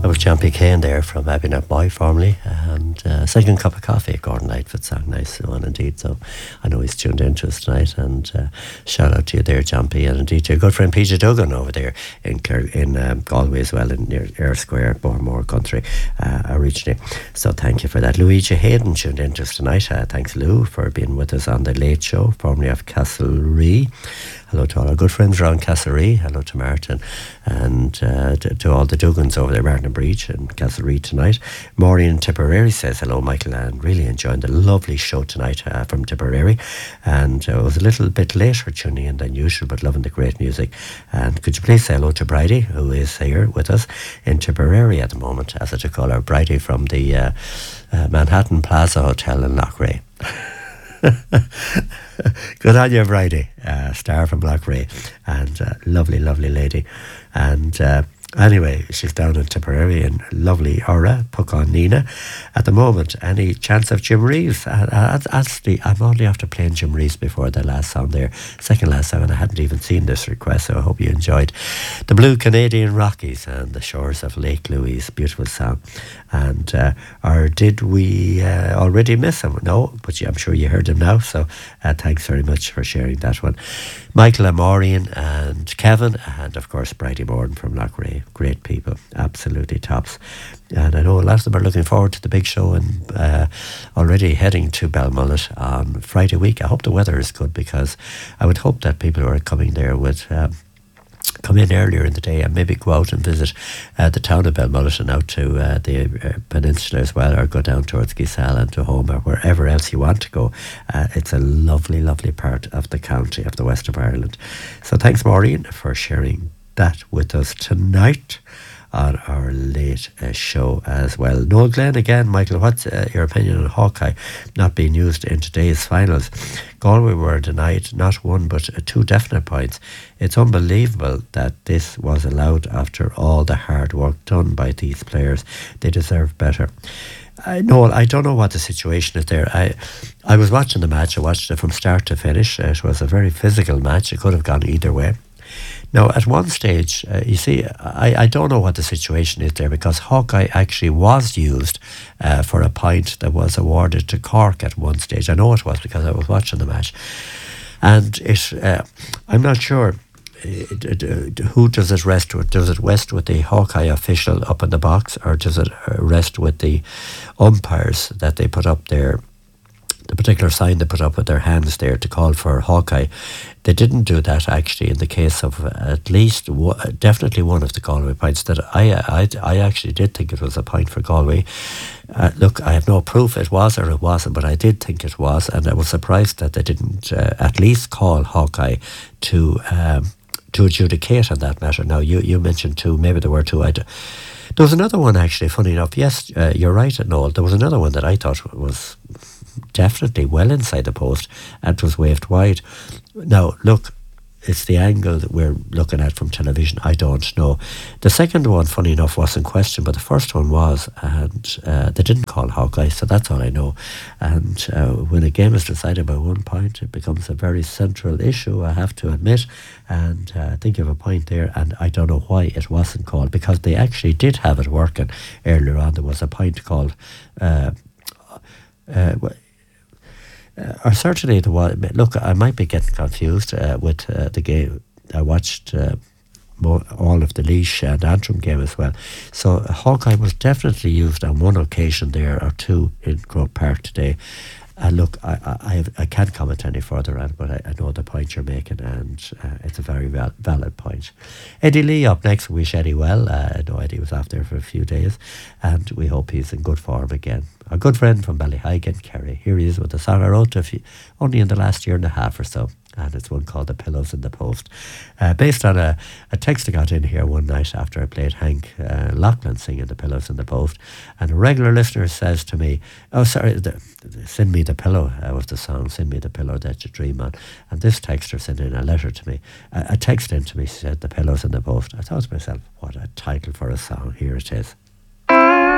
That was Jumpy Kane there from Abbeynet Boy formerly, and Second Cup of Coffee, Gordon Lightfoot song, nice one indeed. So I know he's tuned in to us tonight, and shout out to you there, Jumpy, and indeed to your good friend PJ Duggan over there in Galway as well, in near Ayr Square, Bournemore country originally. So thank you for that. Luigi Hayden tuned in to us tonight. Thanks, Lou, for being with us on the Late Show, formerly of Castlerea. Hello to all our good friends around Castlerea. Hello to Martin and to all the Duggans over there, Martin and Breach and Castlerea tonight. Maureen Tipperary says, hello, Michael, and really enjoying the lovely show tonight from Tipperary. And it was a little bit later tuning in than usual, but loving the great music. And could you please say hello to Bridie, who is here with us in Tipperary at the moment, as I to call her, Bridie from the Manhattan Plaza Hotel in Loughrea. Good on you, Bridie, star from Loughrea, and lovely lady. And anyway, she's down in Tipperary, and lovely Ora, Puck on Nina. At the moment, any chance of Jim Reeves? I'm only after playing Jim Reeves before the last song there, second last song, and I hadn't even seen this request, so I hope you enjoyed. The Blue Canadian Rockies and the Shores of Lake Louise, beautiful song. And or did we already miss him? No, but I'm sure you heard him now, so thanks very much for sharing that one. Michael and Maureen and Kevin, and of course Bridie Morden from Loughrea. Great people, absolutely tops. And I know a lot of them are looking forward to the big show and already heading to Belmullet on Friday week. I hope the weather is good, because I would hope that people who are coming there would come in earlier in the day and maybe go out and visit the town of Belmullet and out to the peninsula as well, or go down towards Giselle and to home, or wherever else you want to go. It's a lovely part of the county of the west of Ireland. So thanks, Maureen, for sharing that with us tonight on our late show as well. Noel Glenn again. Michael, what's your opinion on Hawkeye not being used in today's finals? Galway were denied not one but two definite points. It's unbelievable that this was allowed after all the hard work done by these players. They deserve better. Noel, I don't know what the situation is there. I was watching the match. I watched it from start to finish. It was a very physical match. It could have gone either way. Now, at one stage, you see, I don't know what the situation is there, because Hawkeye actually was used for a point that was awarded to Cork at one stage. I know it was, because I was watching the match. And I'm not sure who does it rest with. Does it rest with the Hawkeye official up in the box, or does it rest with the umpires that they put up there? The particular sign they put up with their hands there to call for Hawkeye. They didn't do that actually in the case of at least definitely one of the Galway points that I actually did think it was a point for Galway. Look, I have no proof it was or it wasn't, but I did think it was, and I was surprised that they didn't at least call Hawkeye to adjudicate on that matter. Now, you mentioned two, maybe there were two. There was another one actually, funny enough. Yes, you're right, Noel. There was another one that I thought was definitely well inside the post and was waved wide. Now, look, it's the angle that we're looking at from television. I don't know. The second one, funny enough, wasn't questioned, but the first one was, and they didn't call Hawkeye, so that's all I know. And when a game is decided by 1 point, it becomes a very central issue, I have to admit. And I think you have a point there, and I don't know why it wasn't called, because they actually did have it working earlier on. There was a point called or certainly the one. Look, I might be getting confused with the game. I watched all of the Laois and Antrim game as well. So Hawkeye was definitely used on one occasion there, or two, in Croke Park today. Look, I can't comment any further on it, but I know the point you're making, and it's a very valid point. Eddie Lee up next. Wish Eddie well. I know Eddie was off there for a few days, and we hope he's in good form again. Our good friend from Ballyheigan, Kerry. Here he is with a song I wrote only in the last year and a half or so. And it's one called The Pillows in the Post. Based on a text I got in here one night after I played Hank Lachlan singing The Pillows in the Post. And a regular listener says to me, Send Me the Pillow was the song, Send Me the Pillow That You Dream On. And this texter sent in a letter to me. A text in to me said, The Pillows in the Post. I thought to myself, what a title for a song. Here it is.